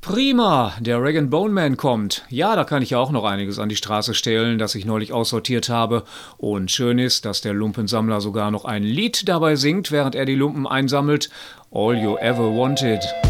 Prima, der Rag & Bone Man kommt. Ja, da kann ich ja auch noch einiges an die Straße stellen, das ich neulich aussortiert habe. Und schön ist, dass der Lumpensammler sogar noch ein Lied dabei singt, während er die Lumpen einsammelt. All You Ever Wanted.